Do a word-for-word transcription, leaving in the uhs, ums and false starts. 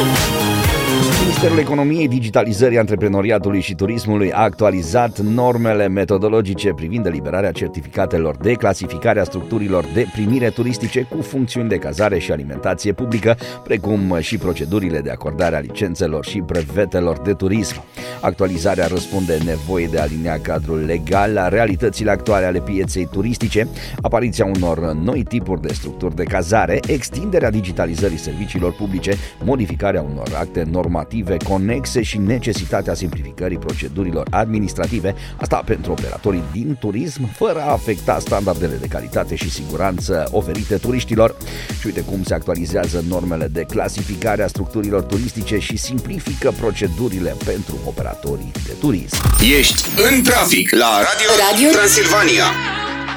Ministerul Economiei, Digitalizării, Antreprenoriatului și Turismului a actualizat normele metodologice privind eliberarea certificatelor de clasificare a structurilor de primire turistice cu funcțiuni de cazare și alimentație publică, precum și procedurile de acordare a licențelor și brevetelor de turism. Actualizarea răspunde nevoii de a alinea cadrul legal la realitățile actuale ale pieței turistice, apariția unor noi tipuri de structuri de cazare, extinderea digitalizării serviciilor publice, modificarea unor acte normative conexe și necesitatea simplificării procedurilor administrative, asta pentru operatorii din turism, fără a afecta standardele de calitate și siguranță oferite turiștilor. Și uite cum se actualizează normele de clasificare a structurilor turistice și simplifică procedurile pentru operatorii de turism. Ești în trafic la Radio, Radio Transilvania.